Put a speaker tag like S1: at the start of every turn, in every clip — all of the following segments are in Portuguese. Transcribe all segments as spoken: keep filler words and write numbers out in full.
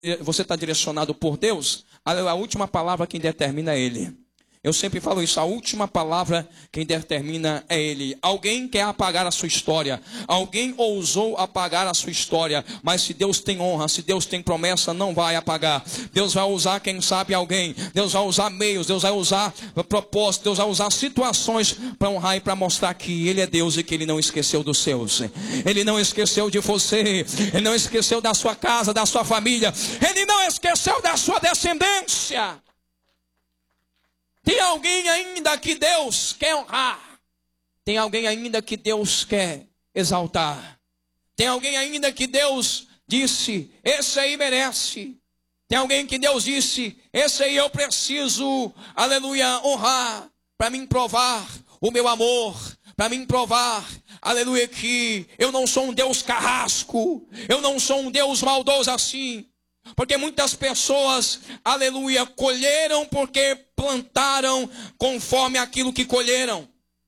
S1: você está direcionado por Deus, a última palavra quem determina é Ele. Eu sempre falo isso, a última palavra quem determina é Ele. Alguém quer apagar a sua história, alguém ousou apagar a sua história, mas se Deus tem honra, se Deus tem promessa, não vai apagar. Deus vai usar, quem sabe, alguém, Deus vai usar meios, Deus vai usar propósitos, Deus vai usar situações para honrar e para mostrar que Ele é Deus e que Ele não esqueceu dos seus. Ele não esqueceu de você, Ele não esqueceu da sua casa, da sua família, Ele não esqueceu da sua descendência. Tem alguém ainda que Deus quer honrar. Tem alguém ainda que Deus quer exaltar. Tem alguém ainda que Deus disse, esse aí merece. Tem alguém que Deus disse, esse aí eu preciso, aleluia, honrar, para mim provar o meu amor, para mim provar, aleluia, que eu não sou um Deus carrasco, eu não sou um Deus maldoso assim. Porque muitas pessoas, aleluia, colheram porque plantaram conforme aquilo que colheram.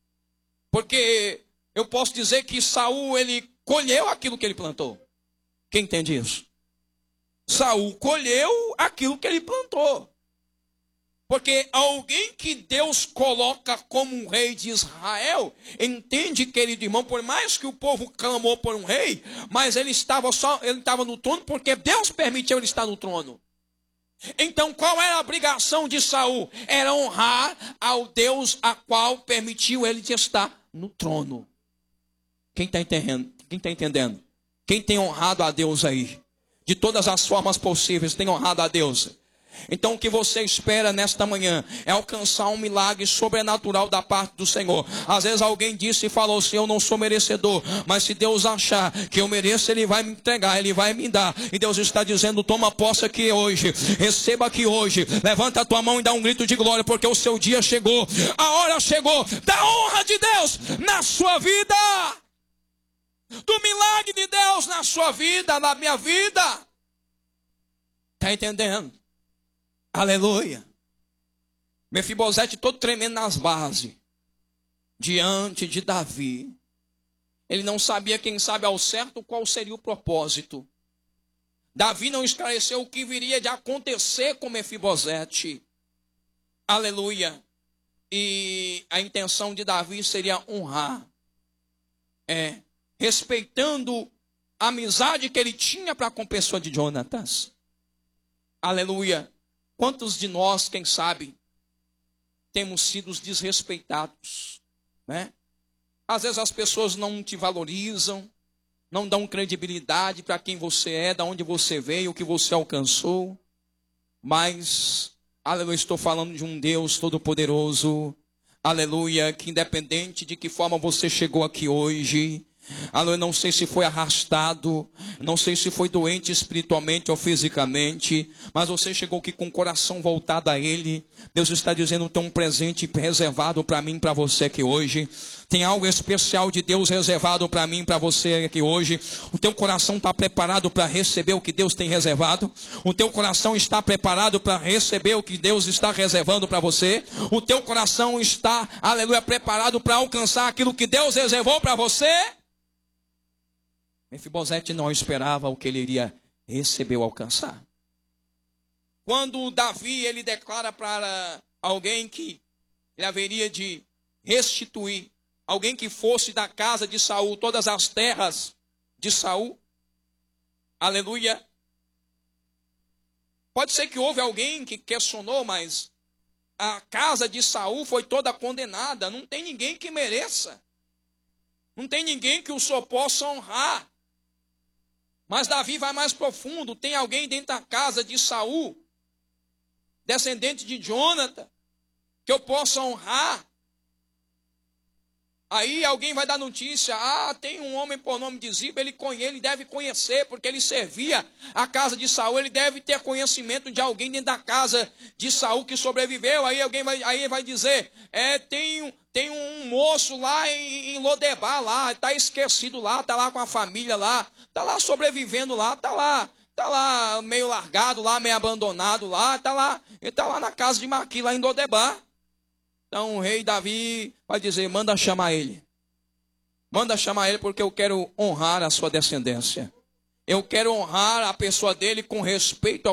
S1: Porque eu posso dizer que Saul, ele colheu aquilo que ele plantou. Quem entende isso? Saul colheu aquilo que ele plantou. Porque alguém que Deus coloca como um rei de Israel, entende, querido irmão, por mais que o povo clamou por um rei, mas ele estava só, ele estava no trono porque Deus permitiu ele estar no trono. Então qual era a obrigação de Saul? Era honrar ao Deus a qual permitiu ele de estar no trono. Quem está entendendo? Quem está entendendo? Quem tem honrado a Deus aí? De todas as formas possíveis, tem honrado a Deus. Então o que você espera nesta manhã é alcançar um milagre sobrenatural da parte do Senhor. Às vezes alguém disse e falou assim, eu não sou merecedor, mas se Deus achar que eu mereço, Ele vai me entregar, Ele vai me dar. E Deus está dizendo, toma posse aqui hoje, receba aqui hoje, levanta a tua mão e dá um grito de glória, porque o seu dia chegou, a hora chegou da honra de Deus na sua vida, do milagre de Deus na sua vida, na minha vida. Está entendendo? Aleluia. Mefibosete todo tremendo nas bases, diante de Davi. Ele não sabia, quem sabe ao certo, qual seria o propósito. Davi não esclareceu o que viria de acontecer com Mefibosete. Aleluia. E a intenção de Davi seria honrar. É, respeitando a amizade que ele tinha para com a pessoa de Jonatas. Aleluia. Quantos de nós, quem sabe, temos sido desrespeitados, né? Às vezes as pessoas não te valorizam, não dão credibilidade para quem você é, de onde você veio, o que você alcançou. Mas, aleluia, estou falando de um Deus todo-poderoso, aleluia, que independente de que forma você chegou aqui hoje, aleluia, não sei se foi arrastado, não sei se foi doente espiritualmente ou fisicamente, mas você chegou aqui com o coração voltado a Ele. Deus está dizendo, tem um presente reservado para mim, para você aqui hoje. Tem algo especial de Deus reservado para mim, para você aqui hoje. O teu coração está preparado para receber o que Deus tem reservado? O teu coração está preparado para receber o que Deus está reservando para você? O teu coração está, aleluia, preparado para alcançar aquilo que Deus reservou para você? Mefibosete não esperava o que ele iria receber ou alcançar. Quando Davi ele declara para alguém que ele haveria de restituir, alguém que fosse da casa de Saul, todas as terras de Saul, aleluia. Pode ser que houve alguém que questionou, mas a casa de Saul foi toda condenada, não tem ninguém que mereça, não tem ninguém que o senhor possa honrar. Mas Davi vai mais profundo, tem alguém dentro da casa de Saul, descendente de Jonathan, que eu possa honrar. Aí alguém vai dar notícia, ah, tem um homem por nome de Ziba, ele, ele deve conhecer, porque ele servia a casa de Saul, ele deve ter conhecimento de alguém dentro da casa de Saul que sobreviveu. Aí alguém vai, aí vai dizer, é, tem, tem um moço lá em, em Lodebar, lá, está esquecido lá, está lá com a família lá, está lá sobrevivendo lá, está lá, está lá meio largado lá, meio abandonado lá, está lá, ele está lá na casa de Maqui, lá em Lodebar. Então o rei Davi vai dizer, manda chamar ele. Manda chamar ele porque eu quero honrar a sua descendência. Eu quero honrar a pessoa dele com respeito ao